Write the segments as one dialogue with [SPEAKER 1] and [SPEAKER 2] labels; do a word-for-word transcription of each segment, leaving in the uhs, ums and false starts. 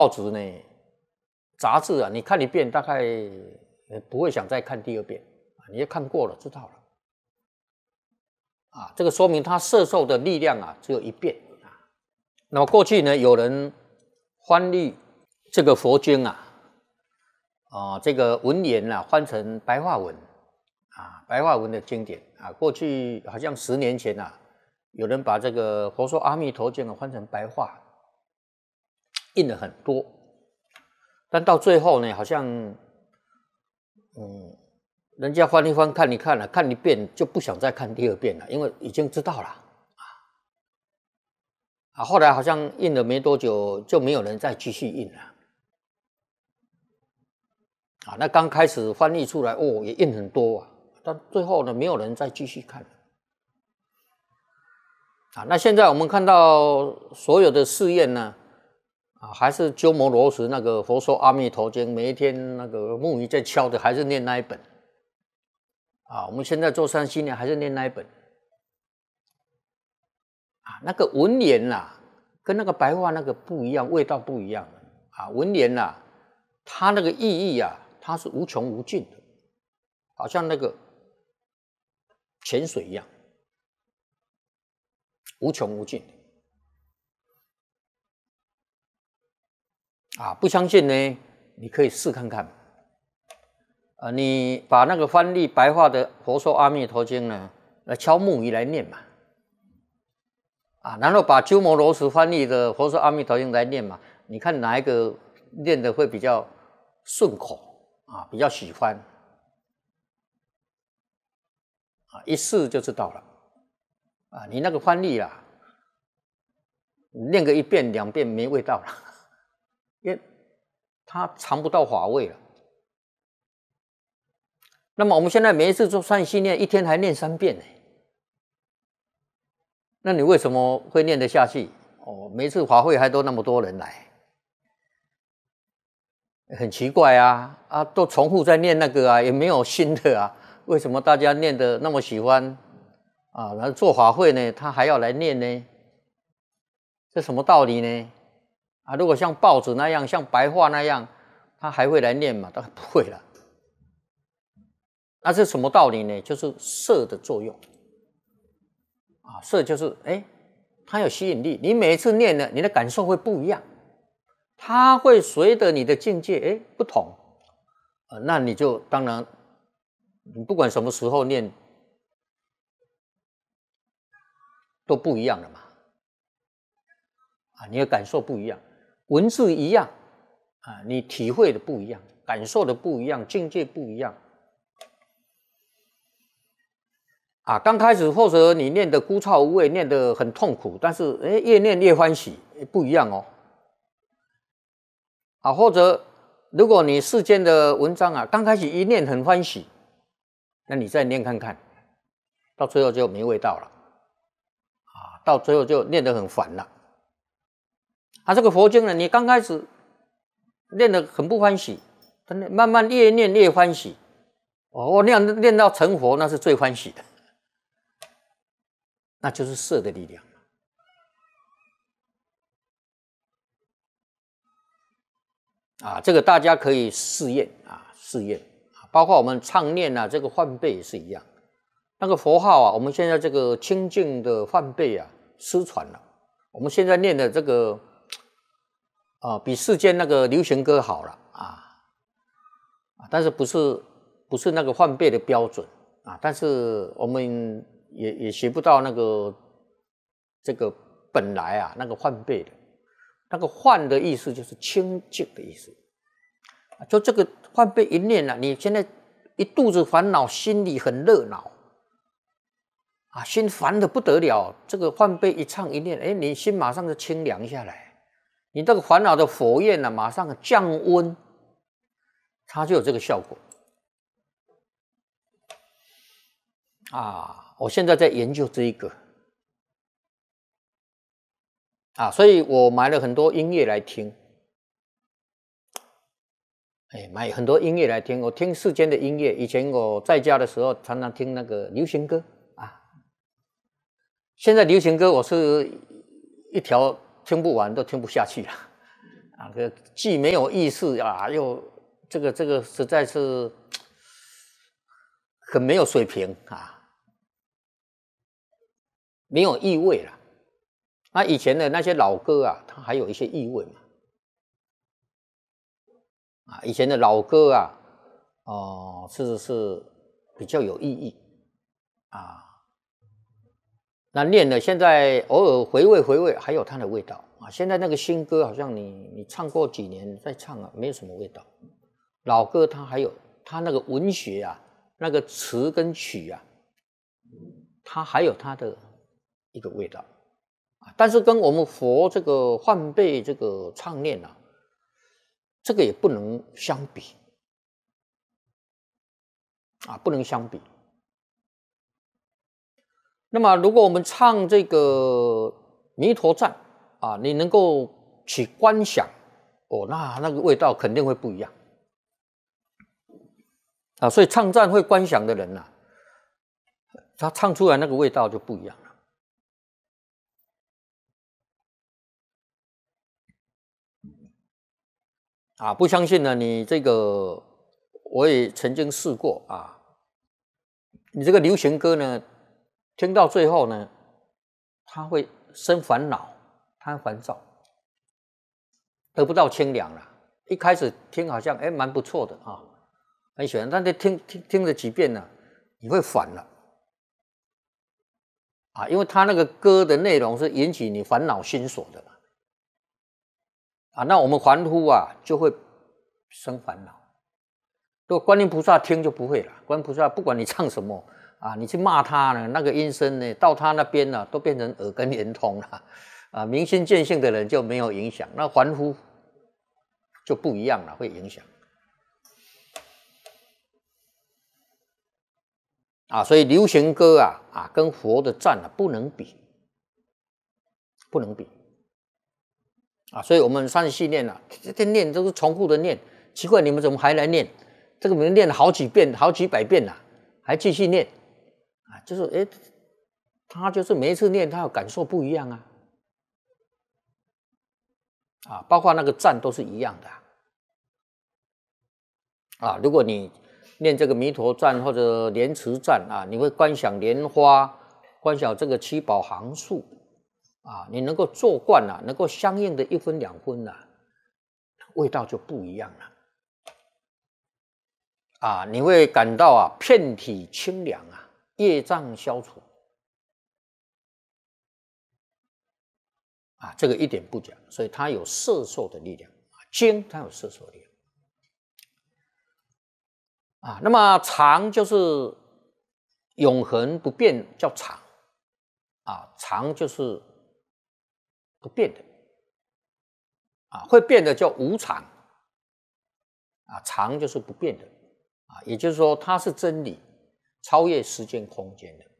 [SPEAKER 1] 报纸呢、杂志啊，你看一遍大概不会想再看第二遍，你也看过了，知道了。啊，这个说明它摄受的力量啊只有一遍啊。那么过去呢，有人翻译这个佛经啊，啊，这个文言啊翻成白话文啊，白话文的经典啊。过去好像十年前啊，有人把这个《佛说阿弥陀经》啊翻成白话，印了很多，但到最后呢，好像嗯。人家翻一翻看一看了，看一遍就不想再看第二遍了，因为已经知道了啊。后来好像印了没多久，就没有人再继续印了啊。那刚开始翻译出来，哦，也印很多啊，但最后呢，没有人再继续看了啊。那现在我们看到所有的试验呢，啊，还是鸠摩罗什那个《佛说阿弥陀经》，每一天那个木鱼在敲的，还是念那一本。啊，我们现在做三七年还是念那一本啊，那个文言呐、啊，跟那个白话那个不一样，味道不一样啊。文言呐、啊，它那个意义啊，它是无穷无尽的，好像那个泉水一样，无穷无尽啊。不相信呢，你可以试看看。啊，你把那个翻译白话的《佛说阿弥陀经》呢，来敲木鱼来念嘛，啊，然后把鸠摩罗什翻译的《佛说阿弥陀经》来念嘛，你看哪一个念的会比较顺口啊，比较喜欢啊，一试就知道了啊。你那个翻译啦，念个一遍两遍没味道了，因为它尝不到法味了。那么我们现在每一次做善心念，一天还念三遍呢，那你为什么会念得下去？哦，每一次法会还都那么多人来，很奇怪啊！啊，都重复在念那个啊，也没有新的啊，为什么大家念得那么喜欢啊？然后做法会呢，他还要来念呢？这什么道理呢？啊，如果像报纸那样，像白话那样，他还会来念吗？当然不会了。那是什么道理呢？就是摄的作用啊，摄就是哎，它有吸引力，你每一次念呢，你的感受会不一样，它会随着你的境界哎不同，呃，那你就当然，你不管什么时候念都不一样了嘛，啊，你的感受不一样，文字一样啊，你体会的不一样，感受的不一样，境界不一样。啊，刚开始或者你念的枯燥无味，念得很痛苦，但是哎，越念越欢喜，不一样哦。啊，或者如果你世间的文章啊，刚开始一念很欢喜，那你再念看看，到最后就没味道了，啊，到最后就念得很烦了。啊，这个佛经呢，你刚开始念得很不欢喜，但慢慢越念越欢喜，哦，我念念到成佛，那是最欢喜的。那就是摄的力量啊！这个大家可以试验啊，试验啊，包括我们唱念啊，这个梵呗也是一样。那个佛号啊，我们现在这个清净的梵呗啊，失传了。我们现在念的这个啊，比世间那个流行歌好了啊，但是不是不是那个梵呗的标准啊？但是我们也也学不到那个这个本来啊那个梵呗的，那个梵的意思就是清净的意思，就这个梵呗一念啊，你现在一肚子烦恼，心里很热闹啊，心烦得不得了，这个梵呗一唱一念，哎，你心马上就清凉下来，你这个烦恼的火焰啊，马上降温，它就有这个效果啊！我现在在研究这一个啊，所以我买了很多音乐来听，哎，买很多音乐来听。我听世间的音乐，以前我在家的时候常常听那个流行歌啊，现在流行歌我是一条听不完，都听不下去了啊，这既没有意识啊，又这个这个实在是很没有水平啊，没有意味了。那以前的那些老歌啊，它还有一些意味嘛。啊，以前的老歌啊，哦、呃，是是比较有意义啊。那念了，现在偶尔回味回味，还有它的味道啊。现在那个新歌，好像你你唱过几年再唱啊，没有什么味道。老歌它还有它那个文学啊，那个词跟曲啊，它还有它的一个味道啊。但是跟我们佛这个换背这个唱念啊，这个也不能相比啊，不能相比。那么，如果我们唱这个弥陀赞啊，你能够去观想哦，那那个味道肯定会不一样啊。所以唱赞会观想的人呐、啊，他唱出来那个味道就不一样了啊。不相信呢，你这个我也曾经试过啊。你这个流行歌呢，听到最后呢，他会生烦恼，他烦躁，得不到清凉了。一开始听好像哎蛮不错的啊，很喜欢，但是听听听了几遍呢，你会烦了啊，因为他那个歌的内容是引起你烦恼心所的嘛啊，那我们凡夫啊就会生烦恼。如果观音菩萨听就不会了，观音菩萨不管你唱什么啊，你去骂他呢，那个音声呢，到他那边呢，都变成耳根圆通了啊。明心见性的人就没有影响，那凡夫就不一样了，会影响啊。所以流行歌啊啊，跟佛的赞啊不能比，不能比啊。所以我们三十系念啊，这天念都是重复的念，奇怪，你们怎么还来念？这个名念了好几遍，好几百遍了、啊，还继续念啊？就是哎，他就是每一次念，他有感受不一样啊啊，包括那个赞都是一样的啊。啊如果你念这个弥陀赞或者莲池赞啊，你会观想莲花，观想这个七宝行树啊，你能够做惯了、啊，能够相应的一分两分啊，味道就不一样了。啊，你会感到啊，遍体清凉啊，业障消除啊，这个一点不假，所以它有摄受的力量啊，经它有摄受力量啊。那么常就是永恒不变，叫常啊，常就是不变的啊，会变的叫无常啊，常就是不变的啊，也就是说它是真理，超越时间空间的。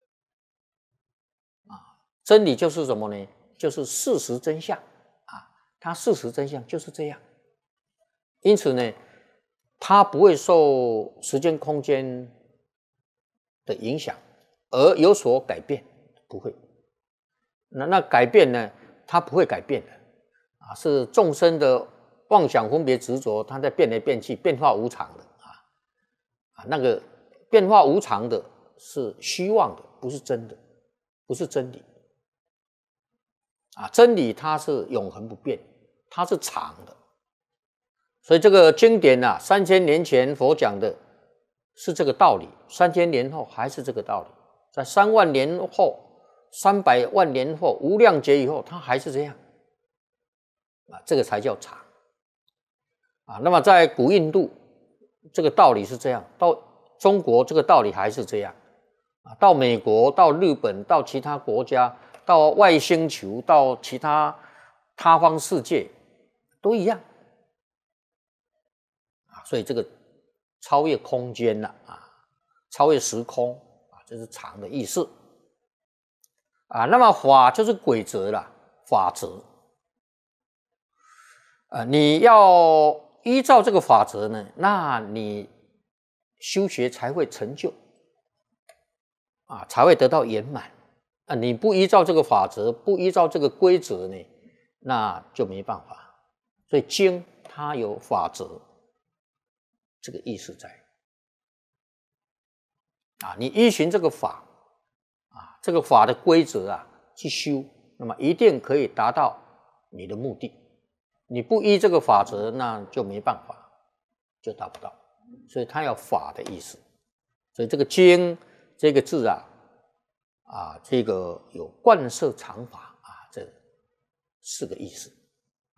[SPEAKER 1] 真理就是什么呢？就是事实真相啊，它事实真相就是这样。因此呢，它不会受时间空间的影响而有所改变，不会。那那改变呢？它不会改变的啊，是众生的妄想分别执着，它在变来变去，变化无常的啊啊，那个变化无常的是虚妄的，不是真的，不是真理。啊，真理它是永恒不变，它是常的，所以这个经典啊，三千年前佛讲的是这个道理，三千年后还是这个道理，在三万年后、三百万年后、无量劫以后，它还是这样啊，这个才叫常啊。那么在古印度，这个道理是这样；到中国，这个道理还是这样啊；到美国、到日本、到其他国家。到外星球，到其他他方世界，都一样啊。所以这个超越空间了啊，超越时空啊，这是常的意思啊。那么法就是规则了，法则啊，你要依照这个法则呢，那你修学才会成就啊，才会得到圆满。啊，你不依照这个法则，不依照这个规则呢，那就没办法所以经它有法则这个意思在啊，你依循这个法啊，这个法的规则啊去修，那么一定可以达到你的目的。你不依这个法则，那就没办法，就达不到。所以它有法的意思。所以这个经这个字啊，啊，这个有贯摄常法啊，这四个意思。